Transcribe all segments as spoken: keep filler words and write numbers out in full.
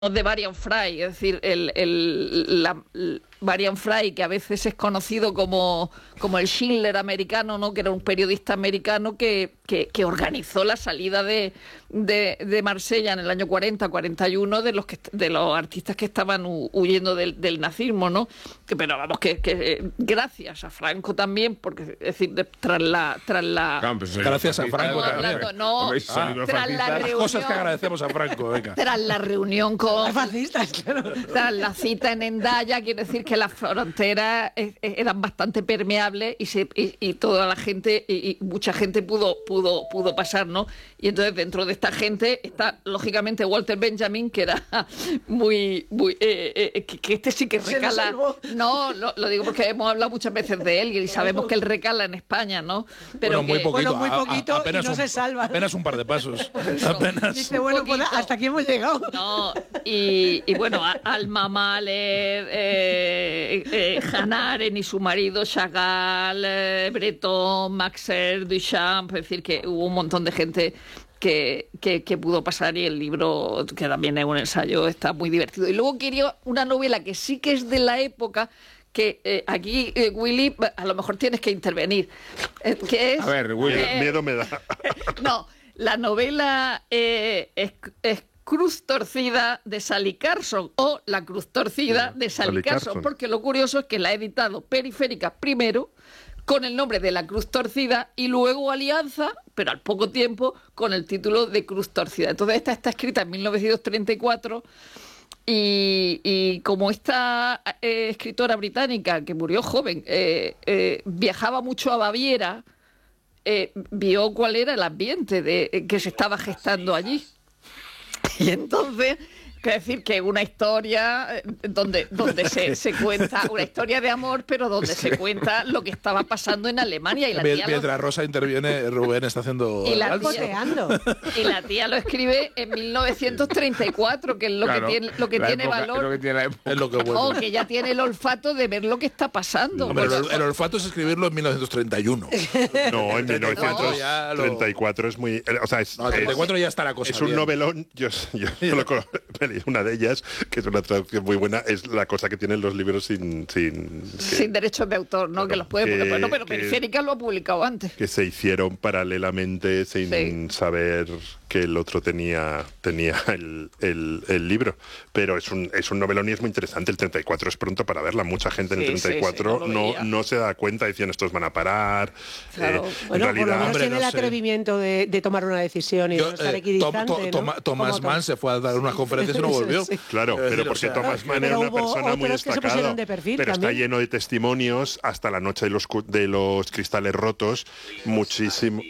de Varian Fry, es decir, el, el, la, el Varian Fry, que a veces es conocido como, como el Schindler americano, ¿no? Que era un periodista americano que, que, que organizó la salida de, de, de Marsella en el año cuarenta, cuarenta y uno de los que, de los artistas que estaban huyendo del, del nazismo, ¿no? Que, pero vamos, que, que gracias a Franco también, porque es decir, de, tras la... Tras la no, pues, gracias a Franco no, también. Hablando, no, ah, tras la reunión, cosas que agradecemos a Franco, venga. Tras la reunión con... fascistas, claro. Tras la cita en Hendaya, quiere decir que las fronteras eran bastante permeables y, se, y, y toda la gente, y, y mucha gente pudo, pudo, pudo pasar, ¿no? Y entonces dentro de esta gente está, lógicamente, Walter Benjamin, que era muy... muy eh, eh, que, que este sí que recala... No, lo, lo digo porque hemos hablado muchas veces de él y sabemos que él recala en España, ¿no? Pero bueno, muy que, poquito, bueno, muy poquito a, a, apenas y no un, se salva. Apenas un par de pasos. Apenas. Dice, bueno, pues hasta aquí hemos llegado. No, y, y bueno, Alma Mahler, eh, eh, Hannah Arendt y su marido, Chagall, eh, Breton, Maxer, Duchamp, es decir, que hubo un montón de gente que, que, que pudo pasar, y el libro, que también es un ensayo, está muy divertido. Y luego quería una novela que sí que es de la época, que eh, aquí, eh, Willy, a lo mejor tienes que intervenir. Eh, que es, a ver, Willy, eh, miedo me da. No, la novela eh, es, es Cruz Torcida de Sally Carson, o La Cruz Torcida de Sally, Sally Carson, Carson, porque lo curioso es que la ha editado Periférica primero con el nombre de La Cruz Torcida y luego Alianza, pero al poco tiempo, con el título de Cruz Torcida. Entonces esta está escrita en mil novecientos treinta y cuatro y, y como esta eh, escritora británica, que murió joven, eh, eh, viajaba mucho a Baviera, eh, vio cuál era el ambiente de, eh, que se estaba gestando allí. Y entonces, quiero decir que una historia donde, donde se, se cuenta, una historia de amor, pero donde se cuenta lo que estaba pasando en Alemania. Y la tía Mientras lo... Rosa interviene, Rubén está haciendo... Y la, tía, y la tía lo escribe en mil novecientos treinta y cuatro, que es lo claro, que tiene, lo que tiene época, valor. Es lo que tiene la época. Es lo que vuelve. Oh, que ya tiene el olfato de ver lo que está pasando. Hombre, pues, el, el olfato es escribirlo en mil novecientos treinta y uno. No, en mil novecientos treinta y cuatro lo... es muy... O sea, es, no, en treinta y cuatro es, ya está la cosa Es un bien. novelón, yo, yo, yo lo he leído, una de ellas, que es una traducción muy buena, es la cosa que tienen los libros sin... Sin, que, sin derechos de autor, ¿no? Claro, que los puede que, publicar. No, pero que, Periférica lo ha publicado antes. Que se hicieron paralelamente sin sí. saber que el otro tenía, tenía el, el, el libro. Pero es un, es un novelón y es muy interesante. El treinta y cuatro es pronto para verla. Mucha gente en el sí, treinta y cuatro sí, sí, no, no, no se da cuenta, decían estos van a parar. Claro. Eh, bueno, en realidad, por lo menos hombre, tiene no el atrevimiento de, de tomar una decisión y Yo, no estar equidistante, eh, to, to, ¿no? Tomás Mann se fue a dar unas conferencias y no volvió. Sí. Claro, pero porque o sea, Thomas Mann era una persona muy destacada, de perfil, pero también. Está lleno de testimonios, hasta la noche de los, de los cristales rotos, muchísimo...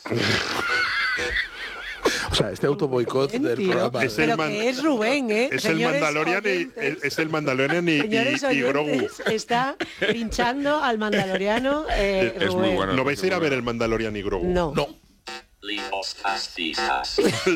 O sea, este autoboicot del programa. Es pero man... que es Rubén, ¿eh? Es el Mandalorian y, es el Mandalorian y, y, y Grogu. Está pinchando al Mandaloriano eh, es Rubén. Muy bueno. ¿No vais a ir a ver el Mandalorian y Grogu? No. No. Libros fascistas.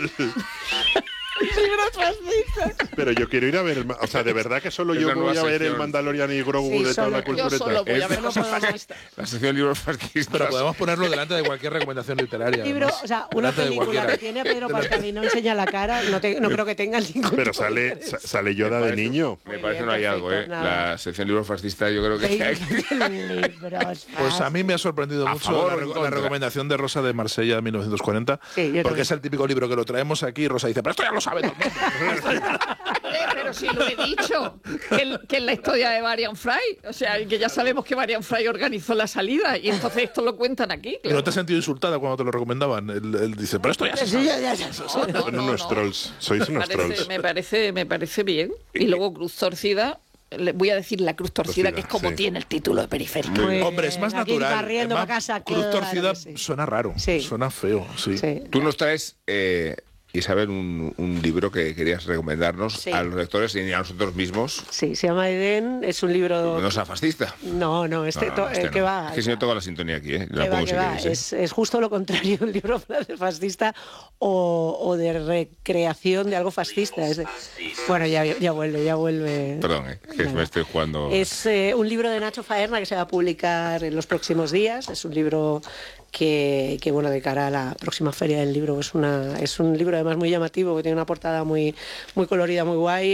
Libros fascistas. Pero yo quiero ir a ver el... O sea, de verdad que solo yo voy a ver el Mandalorian y Grogu sí, de toda la cultureta. Yo solo voy a ver los fascistas. La sección de libros fascistas. Pero podemos ponerlo delante de cualquier recomendación literaria. Libro, o sea, una película que tiene a Pedro Pascal y no enseña la cara, no, te, no creo que tenga ningún... Pero sale, sale Yoda de niño. Me parece no hay algo, ¿eh? Nada. La sección de libros fascistas yo creo que hay... Pues a mí me ha sorprendido a mucho favor, la, la recomendación de Rosa de Marsella de mil novecientos cuarenta, sí, porque también. Es el típico libro que lo traemos aquí y Rosa dice, pero esto ya lo sabe todo el mundo. Pero si lo he dicho, que, que es la historia de Varian Fry, o sea, que ya sabemos que Varian Fry organizó la salida y entonces esto lo cuentan aquí. Claro. ¿Y no te has sentido insultada cuando te lo recomendaban? Él, él dice, pero esto ya se sabe. Sí, ya, ya, ya. No, no, Son no, unos no. trolls, sois unos me parece, trolls. Me parece, me parece bien. Y luego Cruz Torcida. Le voy a decir La Cruz Torcida, torcida que es como sí. tiene el título de Periférica. Pues, hombre, es más natural. Es más, casa, Cruz Torcida sí. suena raro, sí. suena feo. Sí. Sí. Tú nos traes... Eh, Isabel, un, un libro que querías recomendarnos sí. a los lectores y a nosotros mismos. Sí, se llama Edén, es un libro... No sea fascista. No, no, este, no, no, este eh, que no. va... Es que si no toca la sintonía aquí, ¿eh? La que va, que va. Queréis, ¿eh? Es, es justo lo contrario, un libro de fascista o, o de recreación de algo fascista. Es de, bueno, ya, ya vuelve, ya vuelve... Perdón, ¿eh? que me estoy jugando... Es eh, un libro de Nacho Faerna que se va a publicar en los próximos días. Es un libro... que, que bueno, de cara a la próxima feria del libro es una es un libro además muy llamativo, que tiene una portada muy muy colorida, muy guay.